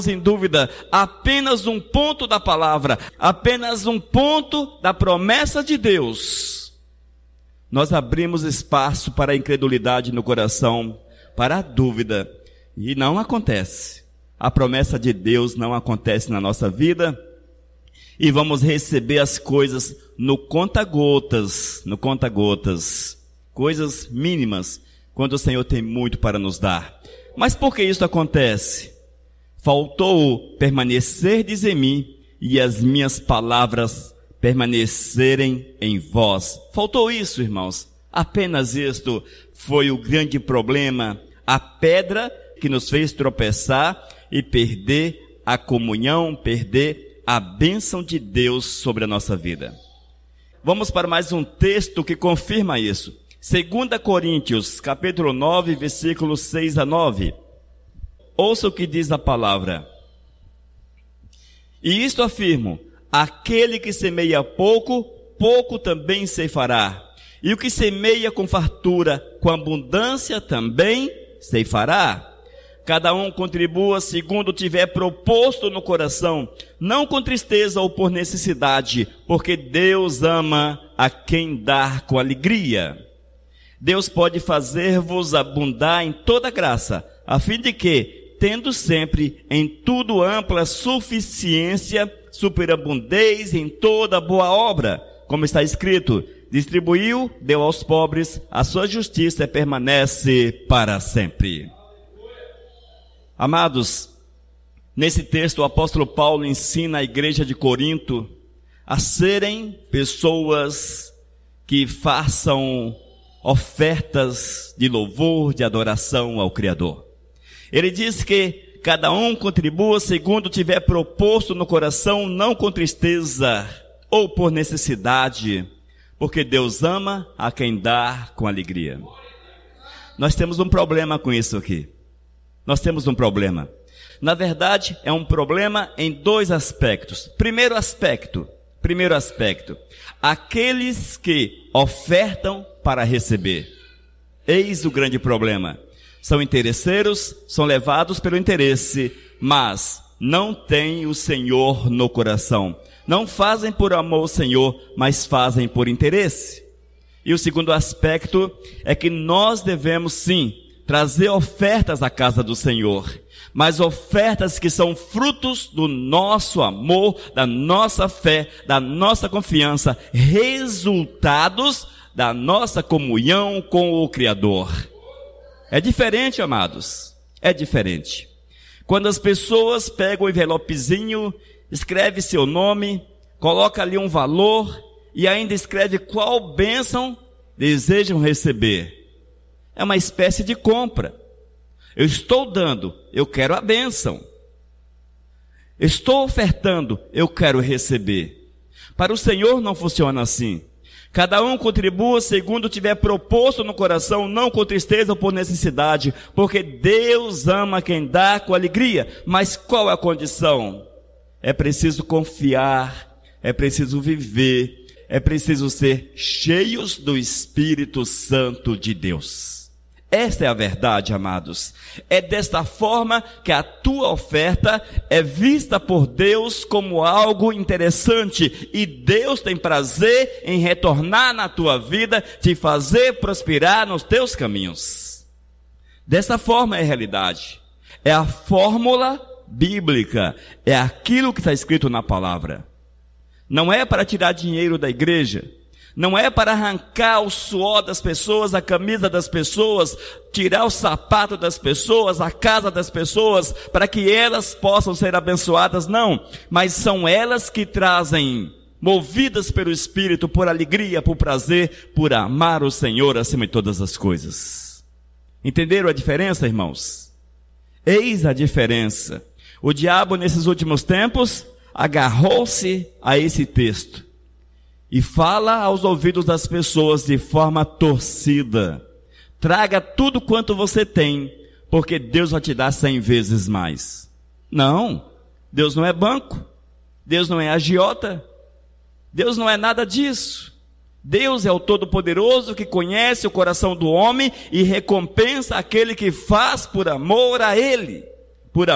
em dúvida apenas um ponto da palavra, apenas um ponto da promessa de Deus, nós abrimos espaço para a incredulidade no coração, para a dúvida, e não acontece. A promessa de Deus não acontece na nossa vida, e vamos receber as coisas no conta-gotas, coisas mínimas, quando o Senhor tem muito para nos dar. Mas por que isso acontece? Faltou permanecerdes em mim e as minhas palavras permanecerem em vós. Faltou isso, irmãos. Apenas isto foi o grande problema, a pedra que nos fez tropeçar e perder a comunhão, perder a bênção de Deus sobre a nossa vida. Vamos para mais um texto que confirma isso. 2 Coríntios, capítulo 9, versículos 6 a 9. Ouça o que diz a palavra. E isto afirmo: aquele que semeia pouco, pouco também ceifará. E o que semeia com fartura, com abundância também ceifará. Cada um contribua segundo tiver proposto no coração, não com tristeza ou por necessidade, porque Deus ama a quem dá com alegria. Deus pode fazer-vos abundar em toda graça, a fim de que, tendo sempre em tudo ampla suficiência, superabundeis em toda boa obra, como está escrito: distribuiu, deu aos pobres, a sua justiça permanece para sempre. Amados, nesse texto o apóstolo Paulo ensina a igreja de Corinto a serem pessoas que façam ofertas de louvor, de adoração ao Criador. Ele diz que cada um contribua segundo tiver proposto no coração, não com tristeza ou por necessidade, porque Deus ama a quem dá com alegria. Nós temos um problema com isso aqui. Nós temos um problema. Na verdade, é um problema em dois aspectos. Primeiro aspecto, aqueles que ofertam para receber. Eis o grande problema. São interesseiros, são levados pelo interesse, mas não têm o Senhor no coração. Não fazem por amor ao Senhor, mas fazem por interesse. E o segundo aspecto é que nós devemos sim trazer ofertas à casa do Senhor, mas ofertas que são frutos do nosso amor, da nossa fé, da nossa confiança, resultados da nossa comunhão com o Criador. É diferente, amados, é diferente. Quando as pessoas pegam o envelopezinho, escreve seu nome, coloca ali um valor e ainda escreve qual bênção desejam receber. É uma espécie de compra. Eu estou dando, eu quero a bênção. Estou ofertando, eu quero receber. Para o Senhor não funciona assim. Cada um contribua segundo tiver proposto no coração, não com tristeza ou por necessidade, porque Deus ama quem dá com alegria. Mas qual é a condição? É preciso confiar, é preciso viver, é preciso ser cheios do Espírito Santo de Deus. Esta é a verdade, amados. É desta forma que a tua oferta é vista por Deus como algo interessante. E Deus tem prazer em retornar na tua vida, te fazer prosperar nos teus caminhos. Dessa forma é a realidade. É a fórmula bíblica. É aquilo que está escrito na palavra. Não é para tirar dinheiro da igreja. Não é para arrancar o suor das pessoas, a camisa das pessoas, tirar o sapato das pessoas, a casa das pessoas, para que elas possam ser abençoadas, não. Mas são elas que trazem, movidas pelo Espírito, por alegria, por prazer, por amar o Senhor acima de todas as coisas. Entenderam a diferença, irmãos? Eis a diferença. O diabo, nesses últimos tempos, agarrou-se a esse texto e fala aos ouvidos das pessoas de forma torcida. Traga tudo quanto você tem, porque Deus vai te dar 100 vezes mais. Não, Deus não é banco, Deus não é agiota, Deus não é nada disso. Deus é o Todo-Poderoso que conhece o coração do homem e recompensa aquele que faz por amor a Ele.